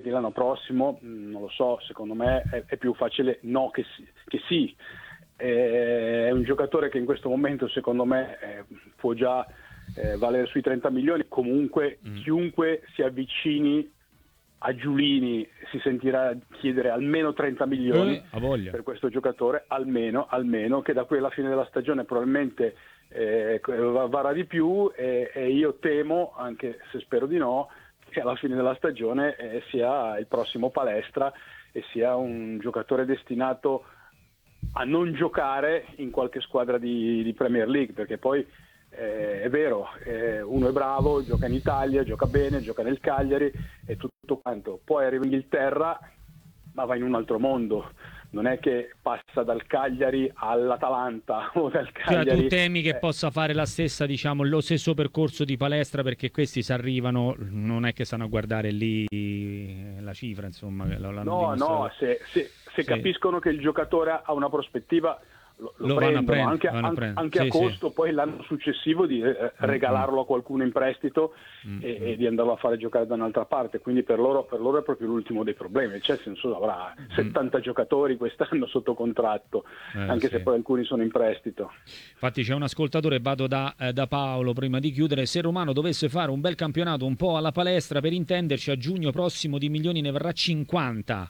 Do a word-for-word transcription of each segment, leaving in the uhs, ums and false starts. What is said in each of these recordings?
quindi l'anno prossimo, mh, non lo so, secondo me è, è più facile no che sì. Che sì. È un giocatore che in questo momento secondo me eh, può già eh, valere sui trenta milioni, comunque mm. chiunque si avvicini a Giulini si sentirà chiedere almeno trenta milioni eh, a voglia. per questo giocatore, almeno, almeno che da qui alla fine della stagione probabilmente eh, varrà di più e, e io temo, anche se spero di no, che alla fine della stagione eh, sia il prossimo Palestra e sia un giocatore destinato a non giocare in qualche squadra di, di Premier League, perché poi eh, è vero, eh, uno è bravo, gioca in Italia, gioca bene, gioca nel Cagliari e tutto quanto, poi arriva in Inghilterra ma va in un altro mondo, non è che passa dal Cagliari all'Atalanta o dal Cagliari. Cioè tu temi che eh, possa fare la stessa, diciamo, lo stesso percorso di Palestra, perché questi si arrivano, non è che stanno a guardare lì la cifra, insomma. No, no, se, se, se sì. capiscono che il giocatore ha una prospettiva lo, lo, lo prendono, prendere, anche, anche, anche sì, a costo sì. poi l'anno successivo di eh, regalarlo a qualcuno in prestito mm-hmm. e, e di andarlo a fare giocare da un'altra parte, quindi per loro, per loro è proprio l'ultimo dei problemi, cioè senso avrà mm-hmm. settanta giocatori quest'anno sotto contratto, eh, anche sì. se poi alcuni sono in prestito. Infatti c'è un ascoltatore, vado da, eh, da Paolo prima di chiudere: se Romano dovesse fare un bel campionato un po' alla Palestra, per intenderci, a giugno prossimo di milioni ne verrà cinquanta.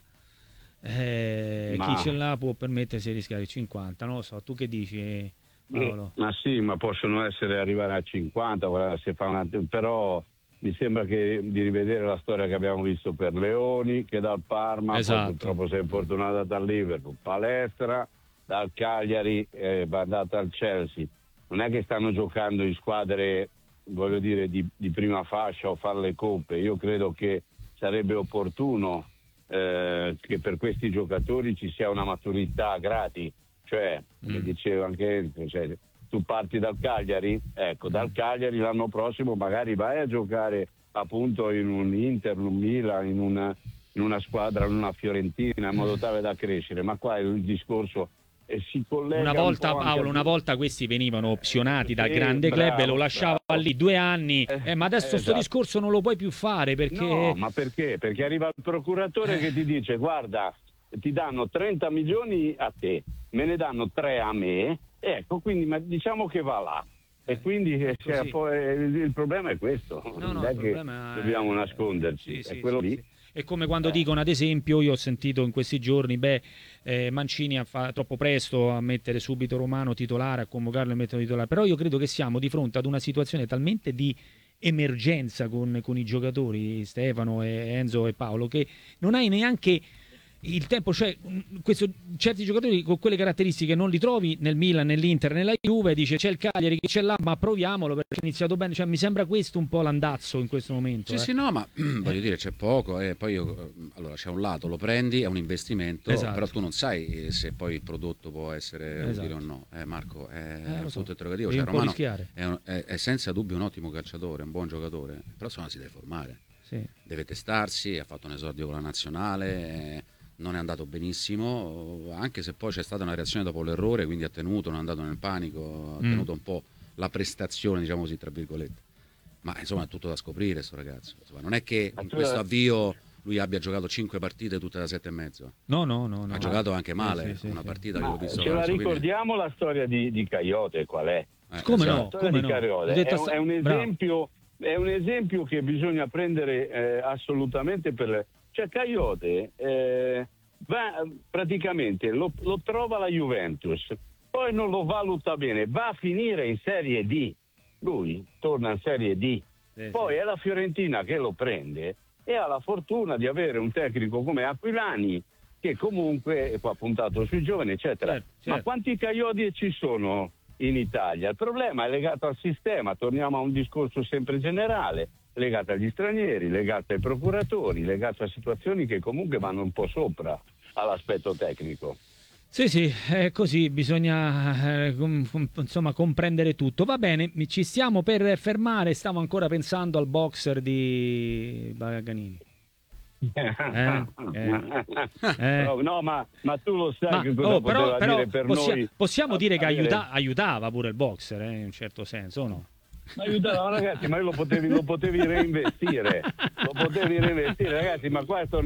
Eh, ma... chi ce l'ha può permettersi di rischiare cinquanta, non lo so, tu che dici, Paolo? Ma sì, ma possono essere arrivare a cinquanta, se fa una... però mi sembra che di rivedere la storia che abbiamo visto per Leoni, che dal Parma, esatto. poi purtroppo si è infortunata dal Liverpool, Palestra, dal Cagliari, eh, va andata al Chelsea. Non è che stanno giocando in squadre, voglio dire, di, di prima fascia o fare le coppe. Io credo che sarebbe opportuno Eh, che per questi giocatori ci sia una maturità gratis, cioè come mm. dicevo anche Enzo, cioè, tu parti dal Cagliari, ecco, dal Cagliari l'anno prossimo magari vai a giocare appunto in un Inter, in un Milan, in una, in una squadra, in una Fiorentina, in modo tale da crescere, ma qua il discorso e si collega una volta un Paolo, una volta questi venivano opzionati dal eh, grande bravo, club e lo lasciava bravo. lì due anni eh, eh, ma adesso questo esatto. discorso non lo puoi più fare perché no, ma perché? Perché arriva il procuratore eh. che ti dice guarda, ti danno trenta milioni a te, me ne danno tre a me, ecco, quindi ma diciamo che va là e quindi eh, cioè, poi, il problema è questo, no, non no, è che è... dobbiamo nasconderci, sì, è sì, quello sì, lì. Sì. È come quando eh. dicono, ad esempio, io ho sentito in questi giorni, beh, eh, Mancini fa troppo presto a mettere subito Romano titolare, a convocarlo e metterlo titolare, però io credo che siamo di fronte ad una situazione talmente di emergenza con, con i giocatori, Stefano, e Enzo e Paolo, che non hai neanche il tempo, cioè questo, certi giocatori con quelle caratteristiche non li trovi nel Milan, nell'Inter, nella Juve, dice c'è il Cagliari che ce l'ha, ma proviamolo perché ha iniziato bene, cioè mi sembra questo un po' l'andazzo in questo momento. Sì, eh. sì, no, ma voglio dire c'è poco e eh, poi io, allora c'è un lato, lo prendi, è un investimento, esatto. però tu non sai se poi il prodotto può essere esatto. utile o no. Eh, Marco, è eh, un so. punto interrogativo, cioè, Romano è, un, è, è senza dubbio un ottimo calciatore, un buon giocatore, però se no si deve formare, sì. deve testarsi, ha fatto un esordio con la nazionale, eh, non è andato benissimo, anche se poi c'è stata una reazione dopo l'errore, quindi ha tenuto, non è andato nel panico, ha tenuto mm. un po' la prestazione, diciamo così, tra virgolette. Ma insomma è tutto da scoprire sto ragazzo. Insomma, non è che in questo avvio lui abbia giocato cinque partite tutte da sette e mezzo. No, no, no. no. Ha giocato anche male, sì, sì, una sì, partita sì. che ho visto. Ce la calcio, ricordiamo quindi... la storia di, di Caiote qual è? Eh, come esatto. no? La storia come di no? Caiote è, un, è un esempio... È un esempio che bisogna prendere eh, assolutamente per... Cioè Caiote... Eh, va praticamente lo, lo trova la Juventus, poi non lo valuta bene, va a finire in Serie D, lui torna in Serie D, sì, poi sì. è la Fiorentina che lo prende e ha la fortuna di avere un tecnico come Aquilani che comunque ha puntato sui giovani eccetera, certo, certo. ma quanti Caiote ci sono in Italia? Il problema è legato al sistema, torniamo a un discorso sempre generale, legato agli stranieri, legato ai procuratori, legato a situazioni che comunque vanno un po' sopra all'aspetto tecnico. Sì, sì, è così, bisogna eh, com, com, insomma comprendere tutto. Va bene, ci stiamo per fermare, stavo ancora pensando al boxer di Paganini. Eh, eh, eh. No, ma, ma tu lo sai ma, che cosa oh, poteva però, però dire per possia, noi. Possiamo dire che avere... aiuta, aiutava pure il boxer, eh, in un certo senso, o no? Ma aiutava ragazzi, ma lo potevi, lo potevi reinvestire, lo potevi reinvestire ragazzi, ma qua è